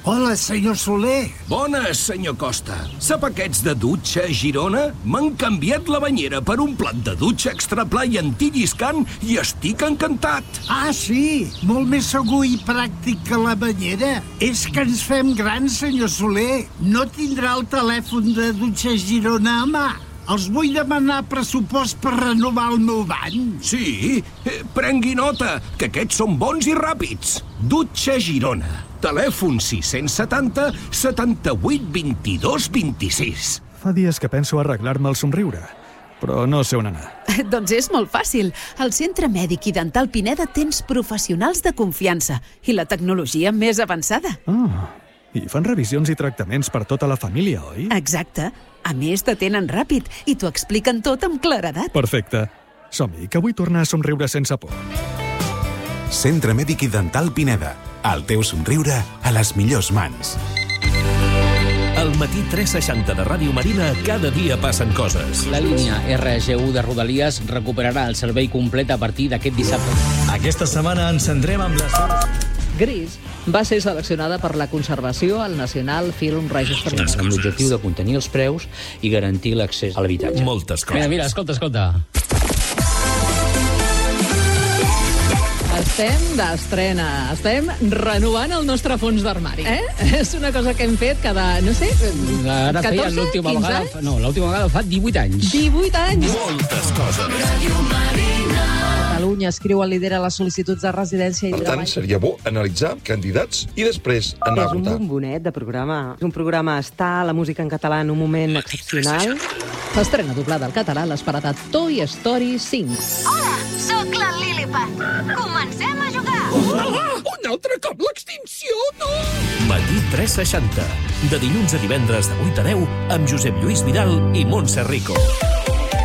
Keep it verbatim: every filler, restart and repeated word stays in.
Hola, senyor Soler. Bones, senyor Costa. Sap aquests de dutxa a Girona? M'han canviat la banyera per un plat de dutxa extra pla i antilliscant i estic encantat. Ah, sí? Molt més segur i pràctic que la banyera. És que ens fem grans, senyor Soler. No tindrà el telèfon de dutxa a Girona a mà. Els vull demanar pressupost per renovar el meu bany. Sí, eh, prengui nota, que aquests són bons i ràpids. Dutxa Girona. Telèfon sis setanta, setanta-vuit, vint-i-dos, vint-i-sis. Fa dies que penso arreglar-me el somriure, però no sé on anar. Doncs és molt fàcil. Al Centre Mèdic i Dental Pineda tens professionals de confiança i la tecnologia més avançada. Ah, i fan revisions i tractaments per tota la família, oi? Exacte. A més, t'atenen ràpid i t'ho expliquen tot amb claredat. Perfecte. Som-hi, que vull tornar a somriure sense por. Centre Mèdic i Dental Pineda. El teu somriure a les millors mans. Al matí tres seixanta de Ràdio Marina, cada dia passen coses. La línia R G U de Rodalies recuperarà el servei complet a partir d'aquest dissabte. Aquesta setmana ens centrem amb les... Gris va ser seleccionada per la conservació al National Film Registry amb l'objectiu de contenir els preus i garantir l'accés a l'habitatge. Moltes coses. Mira, mira, escolta, escolta. Estem d'estrena. Estem renovant el nostre fons d'armari. Eh? És una cosa que hem fet cada, no sé, Ara catorze, feia l'última quinze vegada... anys? No, l'última vegada fa divuit anys. divuit anys. Moltes coses. Catalunya escriu el lidera les sol·licituds de residència i Per treball. tant, seria bo analitzar candidats i després anar a És un votar. bombonet de programa. És un programa està la música en català en un moment excepcional. L'estrena doblada al català l'esperada Toy Story cinc. Hola, sóc la Lilliput. Comencem a jugar. Ah, un altre cop l'extinció, no! Matí tres seixanta. De dilluns a divendres de vuit a deu amb Josep Lluís Vidal i Montse Rico.